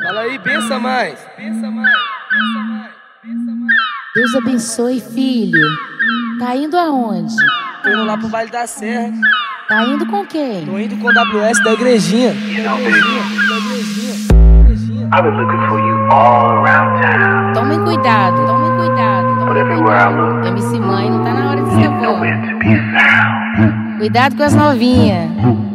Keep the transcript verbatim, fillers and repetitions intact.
Fala aí, pensa mais. Pensa mais, pensa mais, pensa mais. Deus abençoe, filho. Tá indo aonde? Tô indo lá pro Vale da Serra. Tá indo com quem? Tô indo com o W S da igrejinha. Da igrejinha, da igrejinha, da igrejinha. I've been looking for you all around town. Tomem cuidado, tomem cuidado, But tomem everywhere I cuidado. look, M C Mãe não tá na hora de ser you're nowhere vó. to be found. Cuidado com as novinhas.